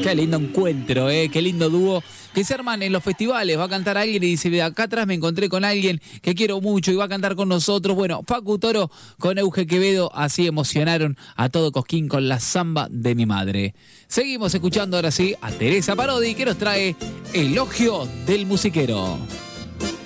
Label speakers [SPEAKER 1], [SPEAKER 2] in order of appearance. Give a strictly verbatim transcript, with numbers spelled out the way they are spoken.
[SPEAKER 1] Qué lindo encuentro, ¿eh? Qué lindo dúo que se arman en los festivales. Va a cantar alguien y dice, de acá atrás me encontré con alguien que quiero mucho y va a cantar con nosotros. Bueno, Facu Toro con Euge Quevedo, así emocionaron a todo Cosquín con la samba de mi madre. Seguimos escuchando ahora sí a Teresa Parodi, que nos trae Elogio del Musiquero.